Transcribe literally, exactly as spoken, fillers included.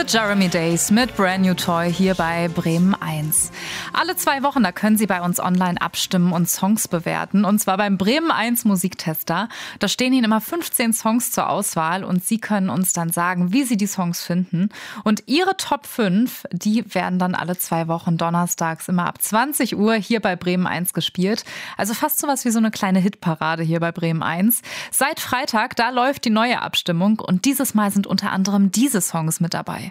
The Jeremy Days mit Brand New Toy hier bei Bremen eins. Alle zwei Wochen, da können Sie bei uns online abstimmen und Songs bewerten. Und zwar beim Bremen eins Musiktester. Da stehen Ihnen immer fünfzehn Songs zur Auswahl und Sie können uns dann sagen, wie Sie die Songs finden. Und Ihre Top fünf, die werden dann alle zwei Wochen donnerstags immer ab zwanzig Uhr hier bei Bremen eins gespielt. Also fast sowas wie so eine kleine Hitparade hier bei Bremen eins. Seit Freitag, da läuft die neue Abstimmung und dieses Mal sind unter anderem diese Songs mit dabei.